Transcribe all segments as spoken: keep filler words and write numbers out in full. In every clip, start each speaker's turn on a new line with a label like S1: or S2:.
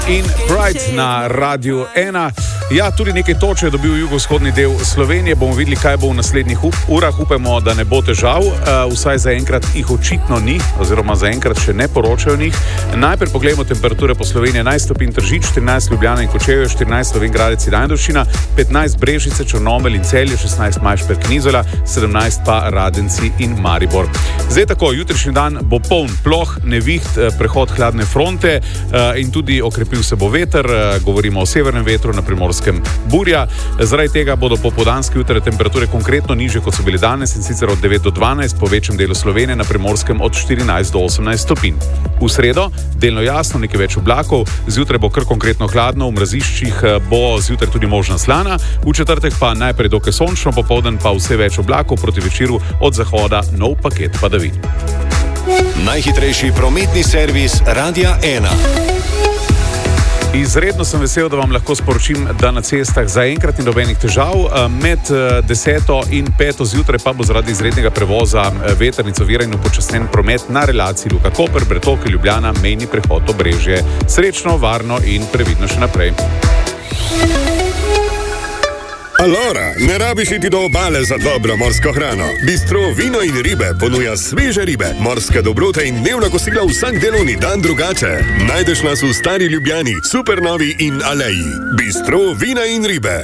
S1: in Pride na Radiu ena. Ja, tudi nekaj toče je dobil jugovzhodni del Slovenije. Bomo videli, kaj bo v naslednjih urah. Upamo, da ne bo težav. Uh, vsaj zaenkrat jih očitno ni, oziroma zaenkrat še ne poročajo njih. Najprej pogledamo temperature po Sloveniji. enajst stopinj Tržič, štirinajst Ljubljana in Kočevje, štirinajst Slovenj Gradec in Ajdovščina, petnajst Brežice, Črnomelj in Celje, šestnajst Majšperk in Izola, sedemnajst pa Radenci in Maribor. Zdaj tako, jutrišnji dan bo poln ploh, neviht, prehod hladne fronte uh, in tudi okrepil se bo veter. Uh, govorimo o severnem vetru, na Primorskem burja. Zaradi tega bodo popoldanske jutranje temperature konkretno nižje, kot so bile danes, in sicer od devet do dvanajst, po večjem delu Slovenije, na Primorskem od štirinajst do osemnajst stopinj. V sredo delno jasno, nekaj več oblakov, zjutraj bo kar konkretno hladno, v mraziščih bo zjutraj tudi možna slana, v četrtek pa najprej dokaj sončno, popoldan pa vse več oblakov, proti večeru od zahoda nov paket padavin.
S2: Najhitrejši prometni servis Radia ena.
S1: Izredno sem vesel, da vam lahko sporočim, da na cestah zaenkrat ni nobenih težav. Med deseto in peto zjutraj pa bo zaradi izrednega prevoza vetrnic oviran in upočasnjen promet na relaciji Luka Koper, Bretoke, Ljubljana, mejni prehod Obrežje. Srečno, varno in previdno še naprej.
S3: Alora, ne rabiš iti do obale za dobro morsko hrano. Bistro Vino in ribe ponuja sveže ribe, morske dobrote in dnevna kosila vsak delovni dan drugače. Najdeš nas v Stari Ljubljani, Supernovi in Aleji. Bistro Vina in ribe.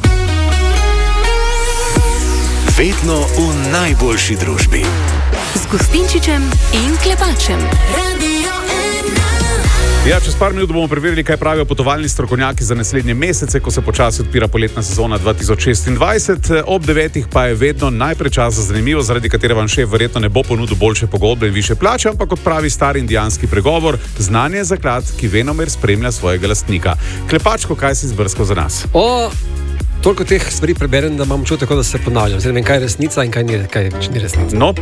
S2: Vedno v najboljši družbi.
S4: Z Gustinčičem in Klepačem.
S1: Ja, čez par minut bomo preverili, kaj pravijo potovalni strokovnjaki za naslednje mesece, ko se počasi odpira poletna sezona dva tisoč šestindvajset. Ob devetih pa je vedno najprej čas za zanimivo, zaradi katere vam šef verjetno ne bo ponudil boljše pogodbe in više plače, ampak kot pravi stari indijanski pregovor, znanje je zaklad, ki venomer spremlja svojega lastnika. Klepačko, kaj si izbrskal za nas?
S5: O, toliko teh stvari preberem, da imam občutek, da se ponavljam. Zdaj ne vem, kaj je resnica in kaj ni, kaj ni resnica.
S1: No,